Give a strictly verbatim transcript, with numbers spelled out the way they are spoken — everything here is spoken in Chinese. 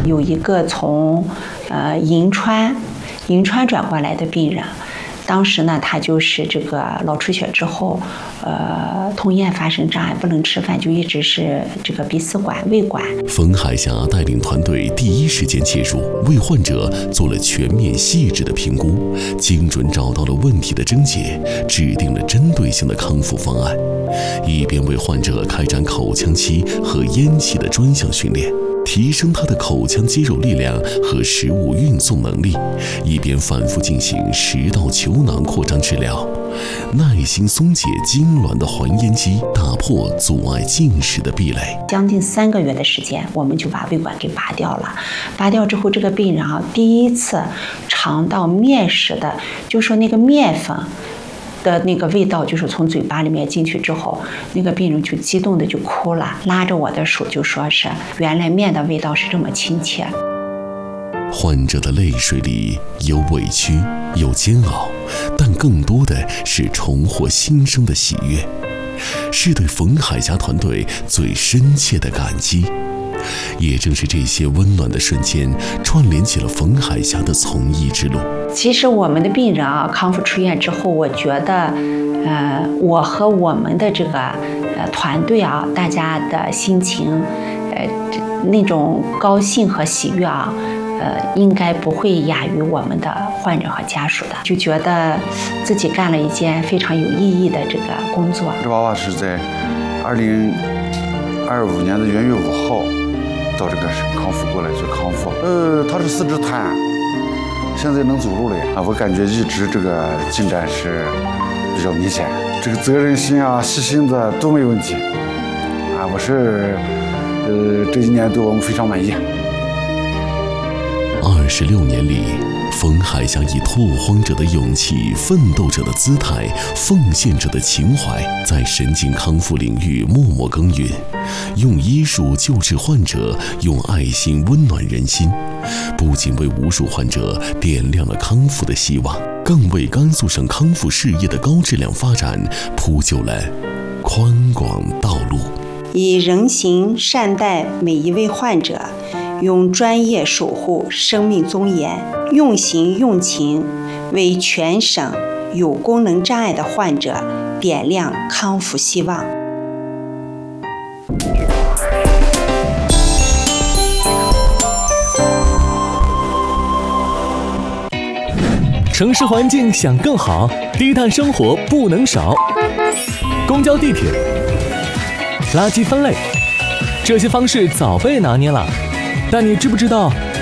有一个从呃银川银川转过来的病人。当时呢，他就是这个脑出血之后，呃，吞咽发生障碍，不能吃饭，就一直是这个鼻饲管、胃管。 冯海霞带领团队第一时间介入，为患者做了全面细致的评估，精准找到了问题的症结，制定了针对性的康复方案，一边为患者开展口腔期和咽气的专项训练，提升他的口腔肌肉力量和食物运送能力，一边反复进行食道球囊扩张治疗，耐心松解痉挛的还咽肌，打破阻碍进食的壁垒。 将近三个月的时间，我们就把胃管给拔掉了。拔掉之后，这个病人啊，第一次尝到面食的，就说那个面粉的那个味道，就是从嘴巴里面进去之后，那个病人就激动的就哭了，拉着我的手就说是原来面的味道是这么亲切。 患者的泪水里有委屈，有煎熬，但更多的是重获新生的喜悦，是对冯海霞团队最深切的感激。也正是这些温暖的瞬间，串联起了冯海霞的从医之路。 其实我们的病人啊，康复出院之后，我觉得，呃，我和我们的这个呃团队啊，大家的心情，呃，那种高兴和喜悦啊，呃，应该不会亚于我们的患者和家属的。就觉得自己干了一件非常有意义的这个工作。 这娃娃是在二零二五年的元月五号到这个康复过来做康复。呃，他是四肢瘫，现在能走路了呀。我感觉一直这个进展是比较明显，这个责任心啊、细心的都没问题。啊，我是呃这一年对我们非常满意。 二十六年里，冯海霞以拓荒者的勇气、奋斗者的姿态、奉献者的情怀，在神经康复领域默默耕耘，用医术救治患者，用爱心温暖人心，不仅为无数患者点亮了康复的希望，更为甘肃省康复事业的高质量发展铺就了宽广道路。 以人形善待每一位患者，用专业守护生命尊严，用心用情为全省有功能障碍的患者点亮康复希望。 城市环境想更好，低碳生活不能少。公交、地铁、垃圾分类，这些方式早被拿捏了。但你知不知道，